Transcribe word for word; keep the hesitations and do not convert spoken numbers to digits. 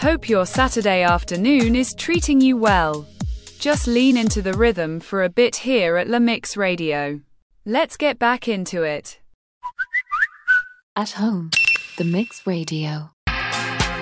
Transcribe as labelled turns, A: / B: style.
A: Hope your Saturday afternoon is treating you well. Just lean into the rhythm for a bit here at La Mix Radio. Let's get back into it.
B: At home, The Mix Radio.